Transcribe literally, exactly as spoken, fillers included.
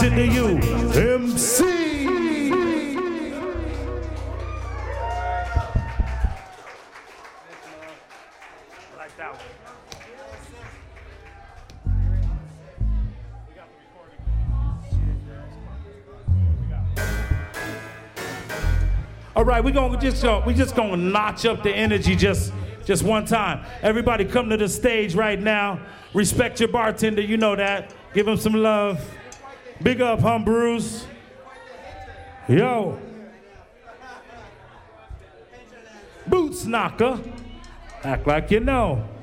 bartender, you M C. Like that one. All right, we're gonna just uh, we just gonna notch up the energy just just one time. Everybody come to the stage right now. Respect your bartender, you know that. Give him some love. Big up, hum Bruce. Yo. Boots knocker. Act like you know.